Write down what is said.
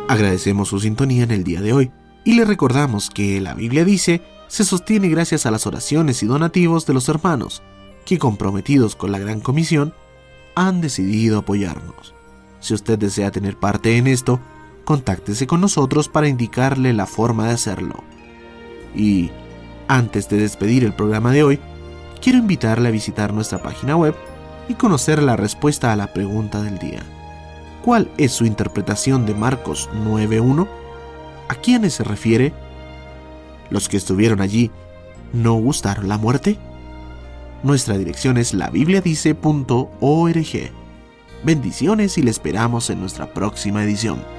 Agradecemos su sintonía en el día de hoy y le recordamos que la Biblia dice se sostiene gracias a las oraciones y donativos de los hermanos que, comprometidos con la Gran Comisión, han decidido apoyarnos. Si usted desea tener parte en esto, contáctese con nosotros para indicarle la forma de hacerlo. Y antes de despedir el programa de hoy, quiero invitarle a visitar nuestra página web y conocer la respuesta a la pregunta del día. ¿Cuál es su interpretación de Marcos 9:1? ¿A quiénes se refiere? ¿Los que estuvieron allí no gustaron la muerte? Nuestra dirección es labibliadice.org. Bendiciones y le esperamos en nuestra próxima edición.